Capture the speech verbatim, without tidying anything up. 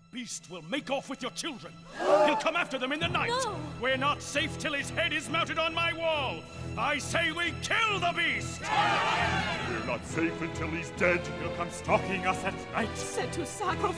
beast will make off with your children. He'll come after them in the night. No. We're not safe till his head is mounted on my wall. I say we kill the beast! We're not safe until he's dead. He'll come stalking us at night. Said to sacrifice.